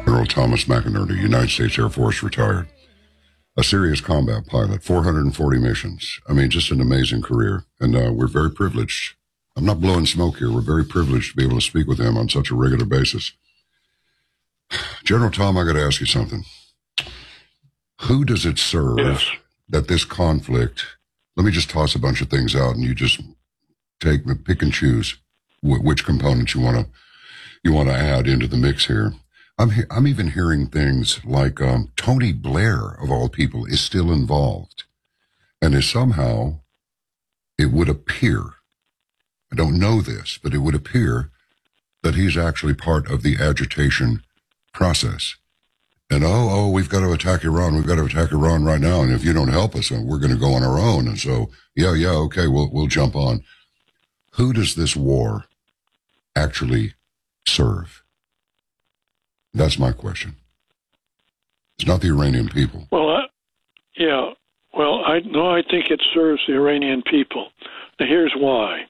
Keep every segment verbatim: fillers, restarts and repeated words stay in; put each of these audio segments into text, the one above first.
General Thomas McInerney, United States Air Force, retired. A serious combat pilot, four hundred forty missions. I mean, just an amazing career. And uh, we're very privileged. I'm not blowing smoke here. We're very privileged to be able to speak with him on such a regular basis. General Tom, I got to ask you something. Who does it serve yes. that this conflict, let me just toss a bunch of things out and you just take, pick and choose wh- which components you want to you want to add into the mix here. I'm he- I'm even hearing things like um, Tony Blair, of all people, is still involved. And is somehow, it would appear, I don't know this, but it would appear that he's actually part of the agitation process. And, oh, oh, we've got to attack Iran. We've got to attack Iran right now. And if you don't help us, we're going to go on our own. And so, yeah, yeah, okay, we'll we'll jump on. Who does this war actually serve? That's my question. It's not the Iranian people. Well, uh, yeah. Well, I no, I think it serves the Iranian people. Now, here's why.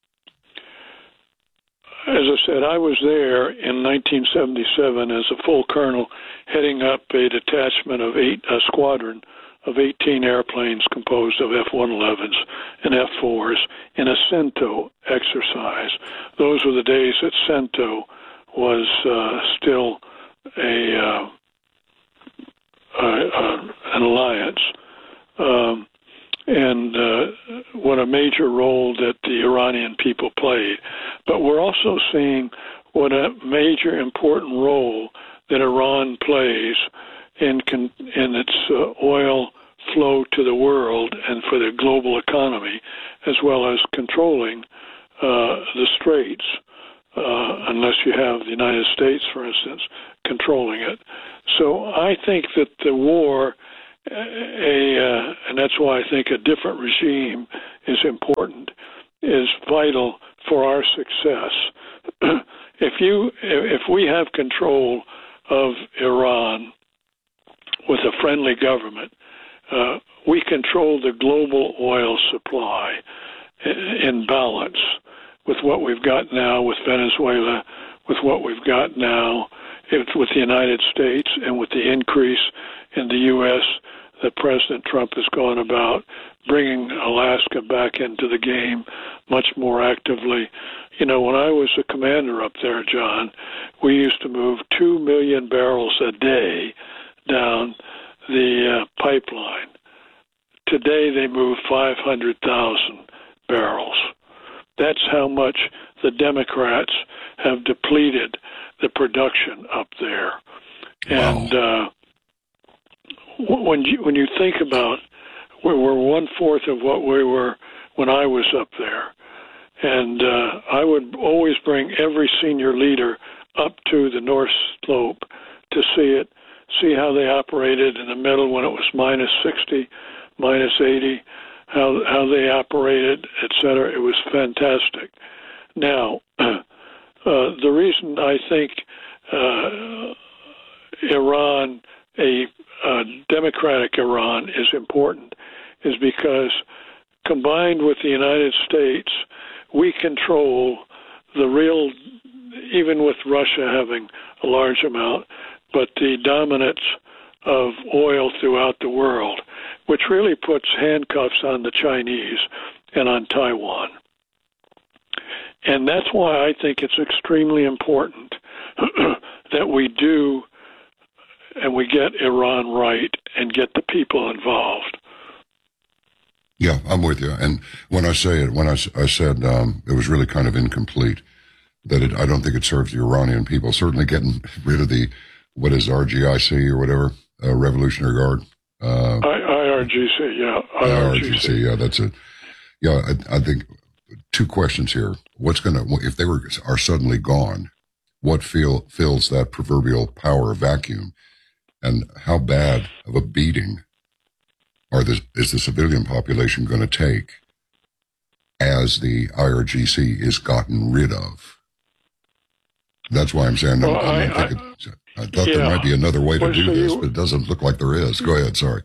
As I said, I was there in nineteen seventy-seven as a full colonel heading up a detachment of eight, a squadron of eighteen airplanes composed of F one elevens and F fours in a CENTO exercise. Those were the days that CENTO was uh, still a, uh, a, a an alliance. Um, and uh, what a major role that the Iranian people played. But we're also seeing what a major important role that Iran plays in, con- in its uh, oil flow to the world and for the global economy, as well as controlling uh, the straits, uh, unless you have the United States, for instance, controlling it. So I think that the war, a, uh, and that's why I think a different regime is important, is vital for our success. if you, if we have control of Iran with a friendly government, uh, we control the global oil supply in balance with what we've got now with Venezuela, with what we've got now with the United States, and with the increase in the U S that President Trump has gone about, bringing Alaska back into the game much more actively. You know, when I was a commander up there, John, we used to move two million barrels a day down the uh, pipeline. Today they move five hundred thousand barrels. That's how much the Democrats have depleted the production up there. Wow. And uh, when you when you think about, we're, we're one fourth of what we were when I was up there, and uh, I would always bring every senior leader up to the North Slope to see it, see how they operated in the middle when it was minus sixty, minus eighty, how how they operated, et cetera. It was fantastic. Now, uh, the reason I think uh, Iran, a uh, democratic Iran, is important is because combined with the United States, we control the real, even with Russia having a large amount, but the dominance of oil throughout the world, which really puts handcuffs on the Chinese and on Taiwan. And that's why I think it's extremely important that we do and we get Iran right and get the people involved. Yeah, I'm with you. And when I say it, when I, I said um, it was really kind of incomplete, that it, I don't think it serves the Iranian people. Certainly getting rid of the, what is R G I C or whatever, uh, Revolutionary Guard. Uh, I, IRGC, yeah. I R G C, yeah, that's it. Yeah, I, I think two questions here. What's going to, if they were are suddenly gone, what feel, fills that proverbial power vacuum? And how bad of a beating are this, is the civilian population going to take as the I R G C is gotten rid of? That's why I'm saying well, I'm, I'm I, not thinking, I, I thought yeah. there might be another way to well, do so this, you, but it doesn't look like there is. Go ahead, sorry.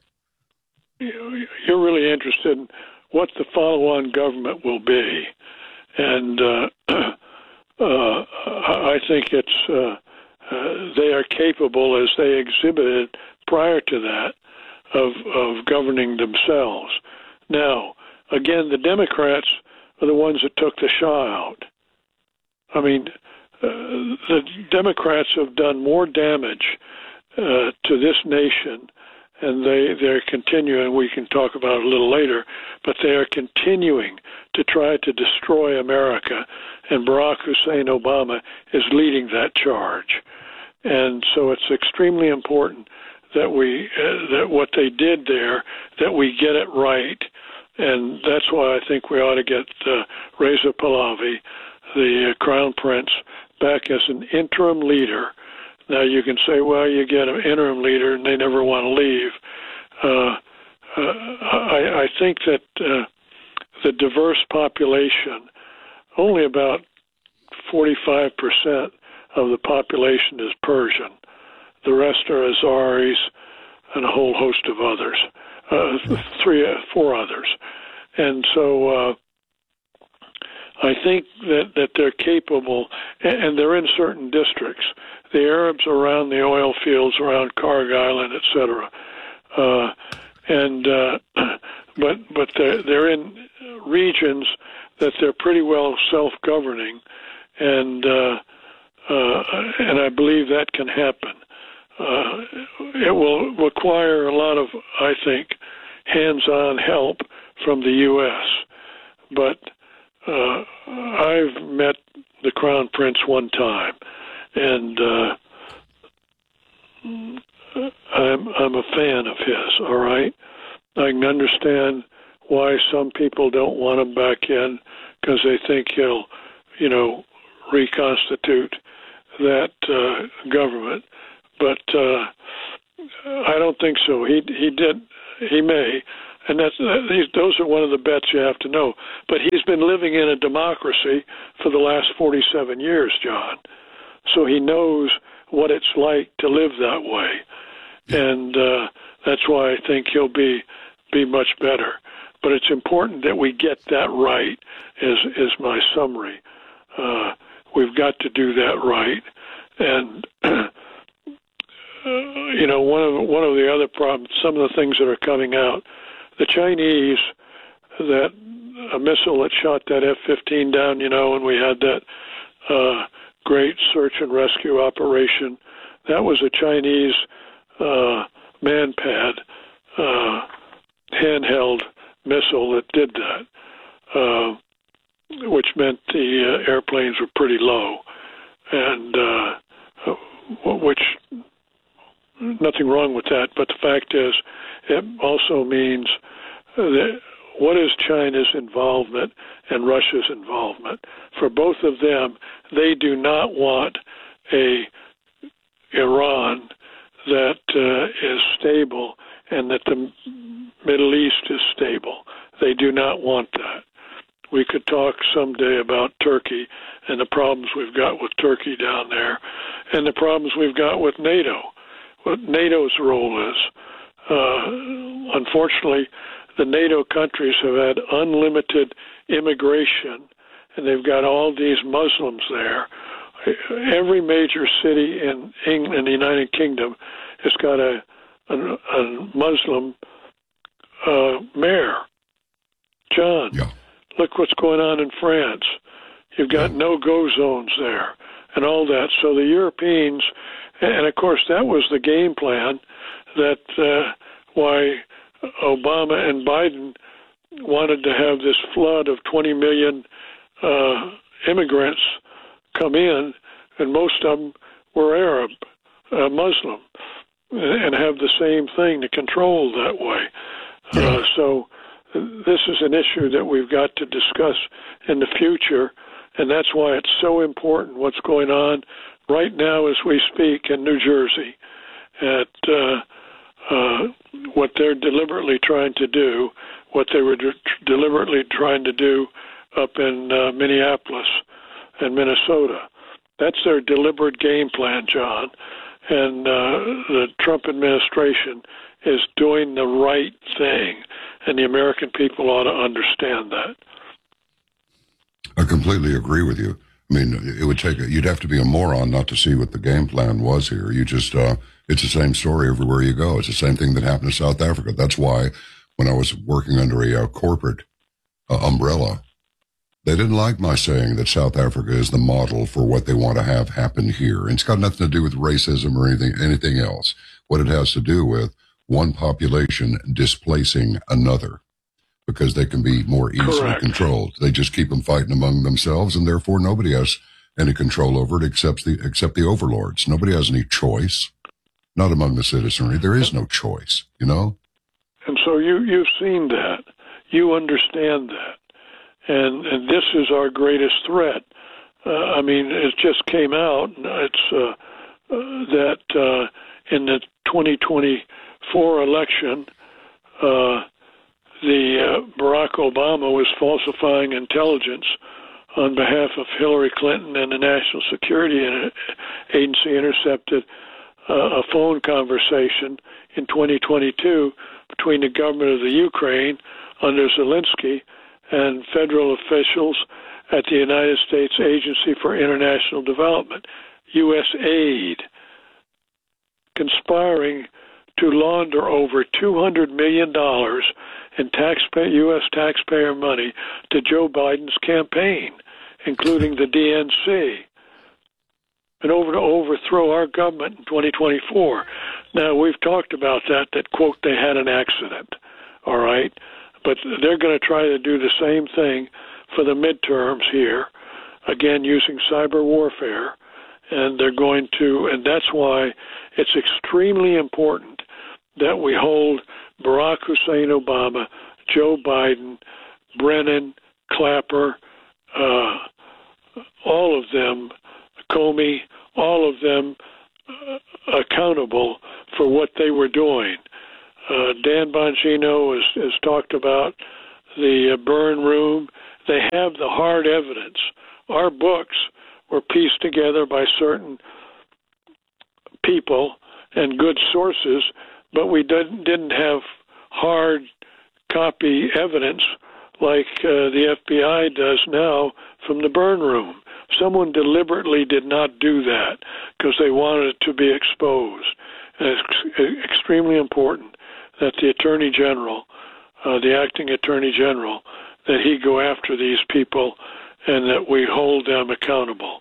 You're really interested in what the follow-on government will be. And uh, uh, I think it's uh, uh, they are capable, as they exhibited prior to that, of, of governing themselves. Now, again, the Democrats are the ones that took the Shah out. I mean, uh, the Democrats have done more damage uh, to this nation, and they, they're continuing, we can talk about it a little later, but they are continuing to try to destroy America, and Barack Hussein Obama is leading that charge. And so it's extremely important that we uh, that what they did there, that we get it right, and that's why I think we ought to get uh, Reza Pahlavi, the uh, Crown Prince, back as an interim leader. Now you can say, well, you get an interim leader and they never want to leave. Uh, uh, I, I think that uh, the diverse population, only about forty-five percent of the population is Persian. The rest are Azaris and a whole host of others, uh, three, uh, four others. And so uh, I think that, that they're capable, and, and they're in certain districts. The Arabs around the oil fields, around Karg Island, et cetera. Uh, and uh, but but they're, they're in regions that they're pretty well self-governing, and uh, uh, and I believe that can happen. Uh, it will require a lot of, I think, hands-on help from the U S But uh, I've met the Crown Prince one time, and uh, I'm I'm a fan of his. All right, I can understand why some people don't want him back in because they think he'll, you know, reconstitute that uh, government. But uh, I don't think so. He he did. He may, and that's these. Those are one of the bets you have to know. But he's been living in a democracy for the last forty-seven years, John. So he knows what it's like to live that way, and uh, that's why I think he'll be be much better. But it's important that we get that right. Is is my summary. Uh, we've got to do that right, and. Uh, you know, one of one of the other problems, some of the things that are coming out, the Chinese, that a missile that shot that F fifteen down, you know, and we had that uh, great search and rescue operation, that was a Chinese uh, man-pad uh, handheld missile that did that, uh, which meant the uh, airplanes were pretty low, and uh, which... Nothing wrong with that, but the fact is, it also means that what is China's involvement and Russia's involvement? For both of them, they do not want a Iran that uh, is stable and that the Middle East is stable. They do not want that. We could talk someday about Turkey and the problems we've got with Turkey down there and the problems we've got with NATO. What NATO's role is. Uh, unfortunately, the NATO countries have had unlimited immigration, and they've got all these Muslims there. Every major city in England, in the United Kingdom, has got a, a, a Muslim uh, mayor. John, yeah. Look what's going on in France. You've got yeah. no-go zones there and all that. So the Europeans... And, of course, that was the game plan that uh, why Obama and Biden wanted to have this flood of twenty million uh, immigrants come in, and most of them were Arab, uh, Muslim, and have the same thing to control that way. Uh, so this is an issue that we've got to discuss in the future, and that's why it's so important what's going on right now as we speak in New Jersey, at uh, uh, what they're deliberately trying to do, what they were de- deliberately trying to do up in uh, Minneapolis and Minnesota. That's their deliberate game plan, John. And uh, the Trump administration is doing the right thing, and the American people ought to understand that. I completely agree with you. I mean, it would take, you'd have to be a moron not to see what the game plan was here. You just, uh, it's the same story everywhere you go. It's the same thing that happened in South Africa. That's why when I was working under a uh, corporate uh, umbrella, they didn't like my saying that South Africa is the model for what they want to have happen here. And it's got nothing to do with racism or anything, anything else. What it has to do with one population displacing another, because they can be more easily Correct. controlled. They just keep them fighting among themselves, and therefore nobody has any control over it except the except the overlords. Nobody has any choice, not among the citizenry. There is no choice, you know? And so you, you've seen that. You understand that. And, and this is our greatest threat. Uh, I mean, it just came out. It's uh, uh, that uh, in the twenty twenty-four election, uh, the uh, Barack Obama was falsifying intelligence on behalf of Hillary Clinton, and the National Security Agency intercepted uh, a phone conversation in twenty twenty-two between the government of the Ukraine under Zelensky and federal officials at the United States Agency for International Development, U S A I D, conspiring to launder over two hundred million dollars in taxpayer, U S taxpayer money to Joe Biden's campaign, including the D N C, and over to overthrow our government in twenty twenty-four. Now, we've talked about that, that, quote, they had an accident, all right? But they're going to try to do the same thing for the midterms here, again, using cyber warfare. And they're going to, and that's why it's extremely important that we hold Barack Hussein Obama, Joe Biden, Brennan, Clapper, uh, all of them, Comey, all of them uh, accountable for what they were doing. Uh, Dan Bongino has, has talked about the uh, burn room. They have the hard evidence. Our books were pieced together by certain people and good sources, but we didn't, didn't have hard copy evidence like uh, the F B I does now from the burn room. Someone deliberately did not do that because they wanted it to be exposed. And it's extremely important that the Attorney General, uh, the acting Attorney General, that he go after these people and that we hold them accountable.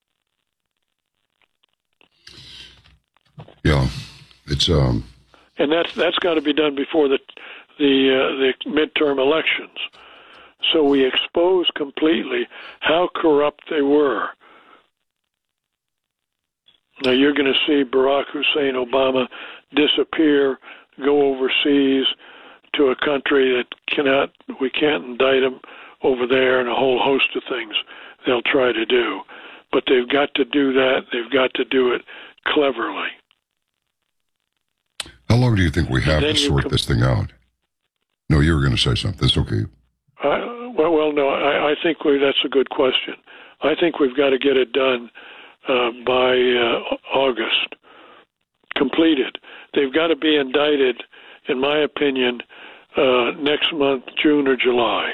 Yeah, it's um. And that's that's got to be done before the the uh, the midterm elections, so we expose completely how corrupt they were. Now you're going to see Barack Hussein Obama disappear, go overseas to a country that cannot, we can't indict him over there, and a whole host of things they'll try to do. But they've got to do that. They've got to do it cleverly. How long do you think we have to sort com- this thing out? No, you were going to say something. That's okay. I, well, well, no, I, I think we, that's a good question. I think we've got to get it done uh, by uh, August, completed. They've got to be indicted, in my opinion, uh, next month, June or July,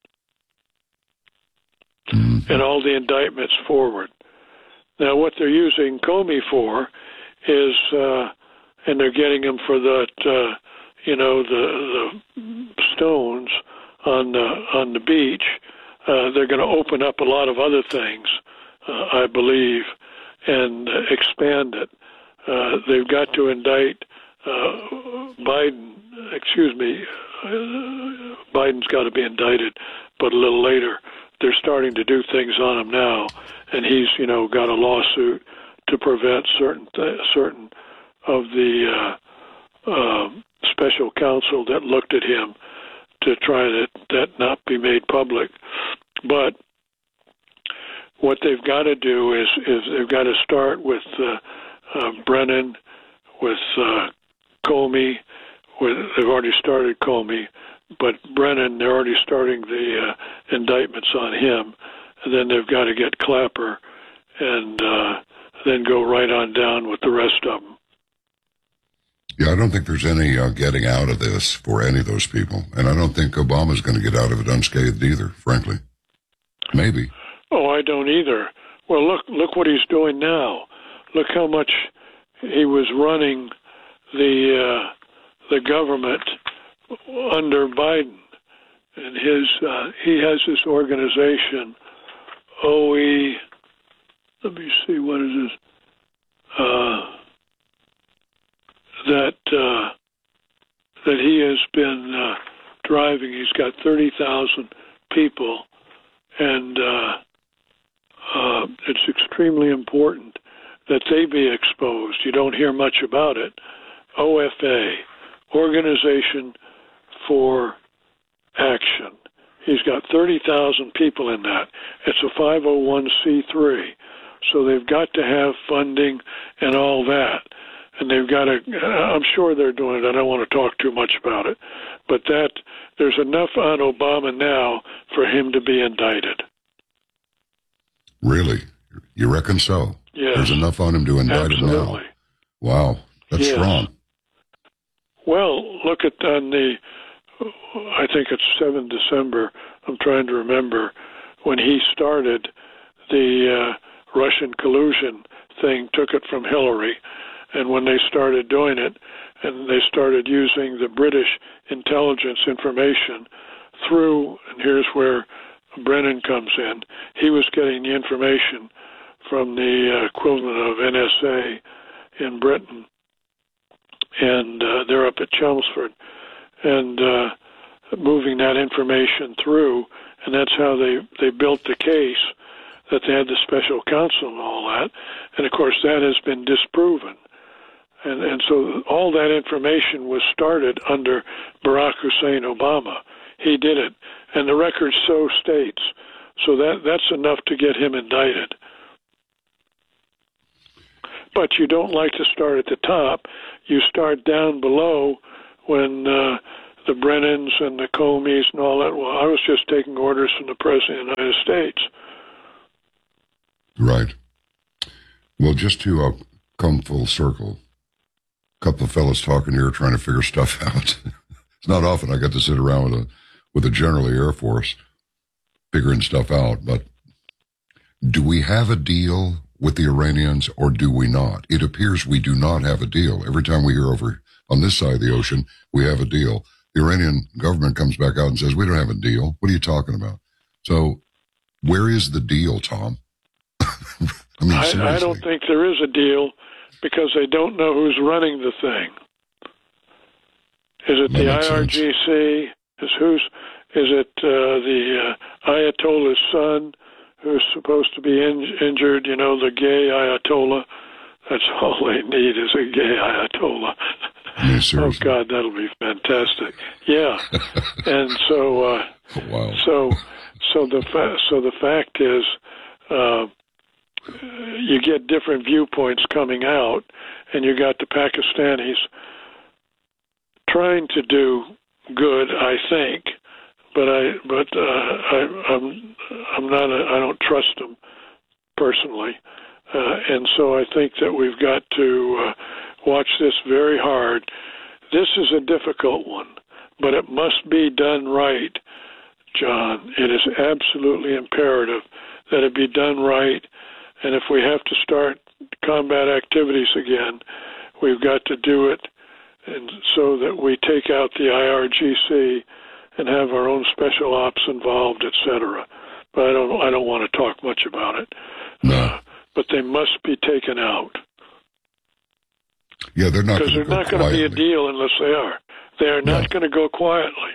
mm-hmm. and all the indictments forward. Now, what they're using Comey for is, uh, and they're getting him for that, uh, you know, the, the stones on the, on the beach. Uh, they're going to open up a lot of other things, uh, I believe, and uh, expand it. Uh, they've got to indict uh, Biden, excuse me, uh, Biden's got to be indicted, but a little later. They're starting to do things on him now, and he's, you know, got a lawsuit to prevent certain th- certain of the uh, uh, special counsel that looked at him to try to that not be made public. But what they've got to do is, is they've got to start with uh, uh, Brennan, with uh, Comey. With, they've already started Comey, but Brennan, they're already starting the uh, indictments on him. And then they've got to get Clapper and uh, then go right on down with the rest of them. Yeah, I don't think there's any uh, getting out of this for any of those people. And I don't think Obama's going to get out of it unscathed either, frankly. Maybe. Oh, I don't either. Well, look, look what he's doing now. Look how much he was running the uh, the government under Biden, and his uh, he has this organization, O E. Let me see, what is this? Uh, that uh, that he has been uh, driving. He's got thirty thousand people, and uh, uh, it's extremely important that they be exposed. You don't hear much about it. O F A, Organization for Action. He's got thirty thousand people in that. It's a five oh one c three, so they've got to have funding and all that. And they've got to, I'm sure they're doing it. I don't want to talk too much about it. But that there's enough on Obama now for him to be indicted. Really? You reckon so? Yes. There's enough on him to indict him now. Absolutely. Wow. That's yes. strong. Well, look at on the, I think it's seventh of December, I'm trying to remember, when he started the uh, Russian collusion thing, took it from Hillary, and when they started doing it, and they started using the British intelligence information through, and here's where Brennan comes in, he was getting the information from the uh, equivalent of N S A in Britain, and uh, they're up at Chelmsford, and uh, moving that information through, and that's how they, they built the case that they had the special counsel and all that, and of course that has been disproven. And, and so all that information was started under Barack Hussein Obama. He did it, and the record so states. So that that's enough to get him indicted. But you don't like to start at the top. You start down below when uh, the Brennans and the Comeys and all that. Well, I was just taking orders from the President of the United States. Right. Well, just to uh, come full circle, a couple of fellas talking here trying to figure stuff out. It's not often I get to sit around with a with a general of the Air Force figuring stuff out, but do we have a deal with the Iranians or do we not? It appears we do not have a deal. Every time we hear over on this side of the ocean, we have a deal. The Iranian government comes back out and says, we don't have a deal. What are you talking about? So where is the deal, Tom? I mean, I, I don't think there is a deal because they don't know who's running the thing. Is it the I R G C? Is who's? Is it uh, the uh, Ayatollah's son who's supposed to be in, injured? You know, the gay Ayatollah. That's all they need is a gay Ayatollah. Yeah, oh God, that'll be fantastic. Yeah, and so, uh, oh, wow. so, so the fa- so the fact is. Uh, you get different viewpoints coming out, and you got the Pakistanis trying to do good, I think, but I but uh, I, I'm I'm not a, I don't trust them personally, uh, and so I think that we've got to uh, watch this very hard. This is a difficult one, but it must be done right, John. It is absolutely imperative that it be done right. And if we have to start combat activities again, we've got to do it and so that we take out the I R G C and have our own special ops involved, et cetera. But I don't, I don't want to talk much about it. No. Uh, but they must be taken out. Yeah, they're not because there's not going to be a deal unless they are. They are not no. going to go quietly.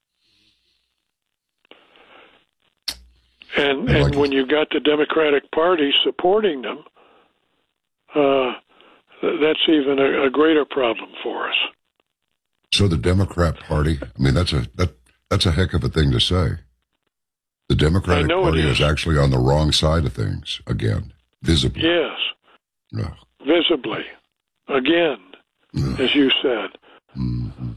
And like and when you got the Democratic Party supporting them, uh, that's even a, a greater problem for us. So the Democrat Party, I mean, that's a that that's a heck of a thing to say. The Democratic Party is. is actually on the wrong side of things again, visibly. Yes, no. visibly, again, no. as you said. Mm-hmm.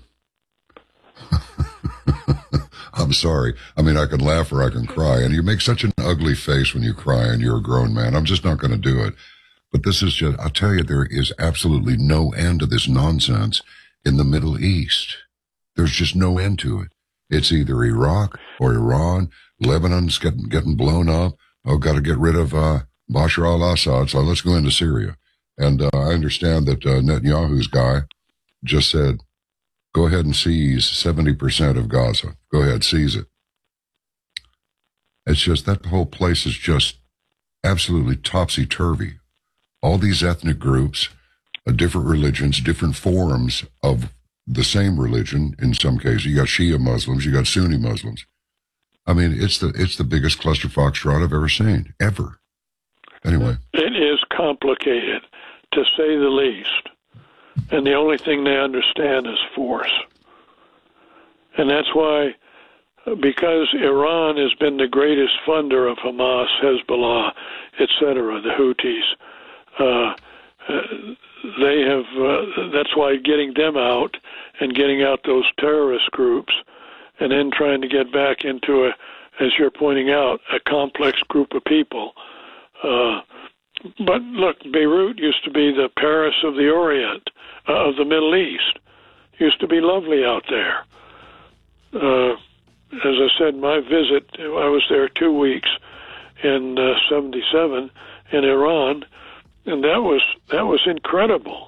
I'm sorry. I mean, I can laugh or I can cry. And you make such an ugly face when you cry and you're a grown man. I'm just not going to do it. But this is just, I'll tell you, there is absolutely no end to this nonsense in the Middle East. There's just no end to it. It's either Iraq or Iran. Lebanon's getting, getting blown up. oh, got to get rid of uh, Bashar al-Assad, so let's go into Syria. And uh, I understand that uh, Netanyahu's guy just said, go ahead and seize seventy percent of Gaza. Go ahead, seize it. It's just that whole place is just absolutely topsy-turvy. All these ethnic groups, uh, different religions, different forms of the same religion in some cases. You got Shia Muslims, you got Sunni Muslims. I mean, it's the it's the biggest cluster foxtrot I've ever seen, ever. Anyway. It is complicated, to say the least. And the only thing they understand is force. And that's why, because Iran has been the greatest funder of Hamas, Hezbollah, et cetera, the Houthis, uh, they have, uh, that's why getting them out and getting out those terrorist groups and then trying to get back into a, as you're pointing out, a complex group of people. Uh, but look, Beirut used to be the Paris of the Orient, uh, of the Middle East. Used to be lovely out there. Uh, as I said, my visit, I was there two weeks in uh, seventy-seven in Iran, and that was that was incredible.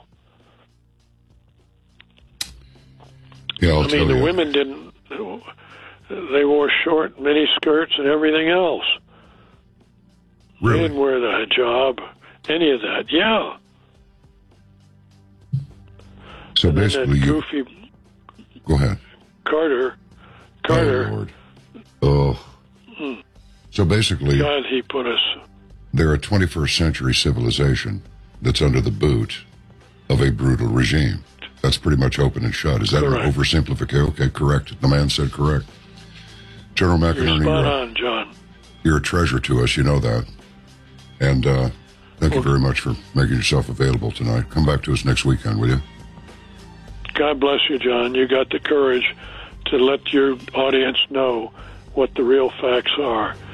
Yeah, I'll I tell mean, the you. women didn't. They wore short mini skirts and everything else. Really? They didn't wear the hijab, any of that. Yeah. So And then basically, that you goofy go ahead. Carter, Carter. Oh, Lord. Oh. Hmm. So basically, God, he put us. they're a twenty-first century civilization that's under the boot of a brutal regime. That's pretty much open and shut. Is that Correct. an oversimplification? Okay, correct. The man said correct. General You're McInerney, spot you're, on, John. you're a treasure to us. You know that. And uh, thank you Well- very much for making yourself available tonight. Come back to us next weekend, will you? God bless you, John. You got the courage to let your audience know what the real facts are.